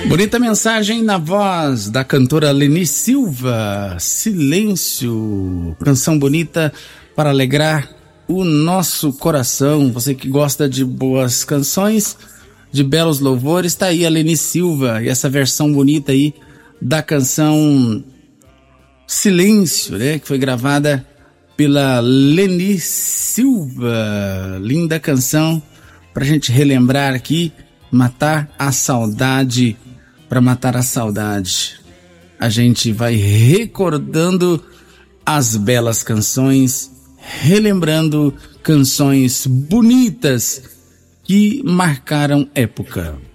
Bonita mensagem na voz da cantora Leni Silva. Silêncio, canção bonita para alegrar o nosso coração. Você que gosta de boas canções, de belos louvores, tá aí a Leni Silva e essa versão bonita aí da canção Silêncio, né? Que foi gravada pela Leni Silva. Linda canção pra gente relembrar aqui, matar a saudade. Para matar a saudade, a gente vai recordando as belas canções, relembrando canções bonitas que marcaram época.